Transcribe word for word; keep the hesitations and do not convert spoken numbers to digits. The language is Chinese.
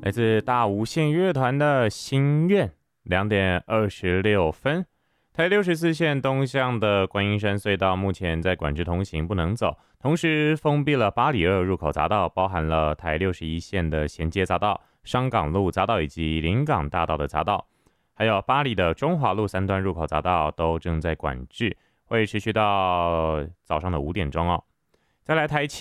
来自大无限乐团的心愿，两点二十六分。台六十四线东向的观音山隧道目前在管制通行，不能走，同时封闭了八里二入口匝道，包含了台六十一线的衔接匝道、商港路匝道以及临港大道的匝道，还有八里的中华路三段入口匝道都正在管制，会持续到早上的五点钟哦。再来台七